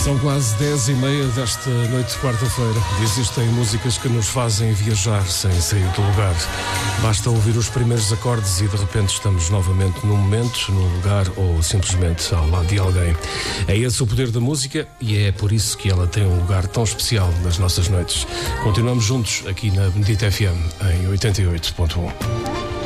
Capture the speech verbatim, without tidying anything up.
São quase dez e meia desta noite de quarta-feira. Existem músicas que nos fazem viajar sem sair do lugar. Basta ouvir os primeiros acordes e de repente estamos novamente num momento, num lugar ou simplesmente ao lado de alguém. É esse o poder da música e é por isso que ela tem um lugar tão especial nas nossas noites. Continuamos juntos aqui na Bendita F M em oitenta e oito ponto um.